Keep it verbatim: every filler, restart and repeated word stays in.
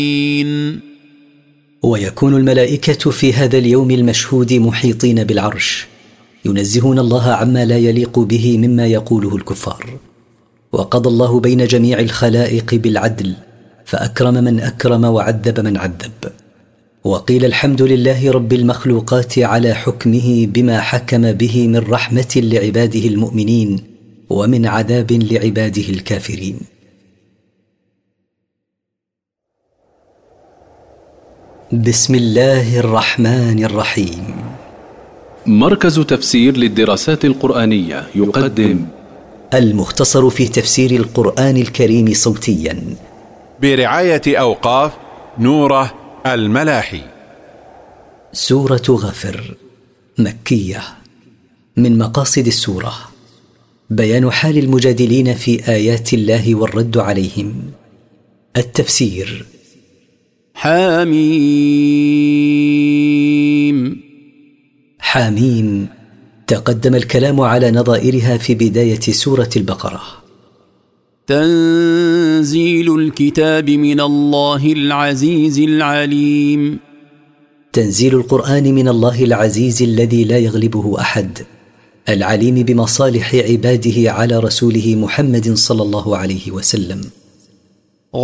ويكون الملائكة في هذا اليوم المشهود محيطين بالعرش ينزهون الله عما لا يليق به مما يقوله الكفار. وقضى الله بين جميع الخلائق بالعدل، فأكرم من أكرم وعذب من عذب. وقيل الحمد لله رب المخلوقات على حكمه بما حكم به من رحمة لعباده المؤمنين ومن عذاب لعباده الكافرين. بسم الله الرحمن الرحيم. مركز تفسير للدراسات القرآنية يقدم المختصر في تفسير القرآن الكريم صوتيا برعاية أوقاف نوره الملاحي. سورة غافر مكية. من مقاصد السورة بيان حال المجادلين في آيات الله والرد عليهم. التفسير. حاميم. حاميم تقدم الكلام على نظائرها في بداية سورة البقرة. تنزيل الكتاب من الله العزيز العليم. تنزيل القرآن من الله العزيز الذي لا يغلبه أحد، العليم بمصالح عباده على رسوله محمد صلى الله عليه وسلم.